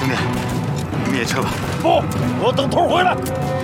兄弟，灭车吧！ 不，我等头回来。